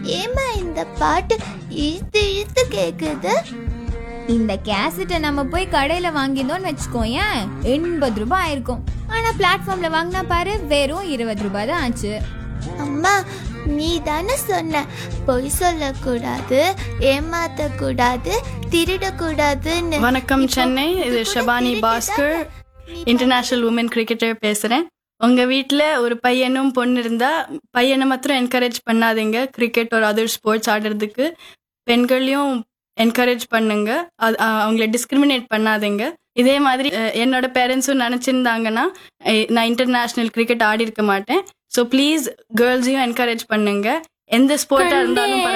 ஏமா இந்த பாட்டு இழுத்து இழுத்து கேக்குது? இந்த கேசட்டை நம்ம போய் கடையில வாங்கியிருந்தோம்னு வச்சுக்கோயேன் 80 ரூபாய் ஆயிருக்கும். ஆனா பிளாட்ஃபார்ம்ல வாங்கினா பாரு வெறும் 20 ரூபாய் தான் ஆச்சு. அம்மா, நீ தானே சொன்ன பொய் சொல்லக்கூடாது, ஏமாத்த கூடாது, திருடக்கூடாதுன்னு. வணக்கம் சென்னை, இது Shabani Bhaskar, international woman cricketer பேசுறேன். உங்க வீட்டில் ஒரு பையனும் பொண்ணு இருந்தா பையனை மாத்திரம் என்கரேஜ் பண்ணாதீங்க கிரிக்கெட் ஒரு அதர் ஸ்போர்ட்ஸ் ஆடுறதுக்கு. பெண்களையும் என்கரேஜ் பண்ணுங்க, அவங்கள டிஸ்கிரிமினேட் பண்ணாதீங்க. இதே மாதிரி என்னோட பேரண்ட்ஸும் நினச்சிருந்தாங்கன்னா நான் இன்டர்நேஷ்னல் கிரிக்கெட் ஆடி இருக்க மாட்டேன். ஸோ ப்ளீஸ் கேர்ள்ஸையும் என்கரேஜ் பண்ணுங்க, எந்த ஸ்போர்ட்டாக இருந்தாலும்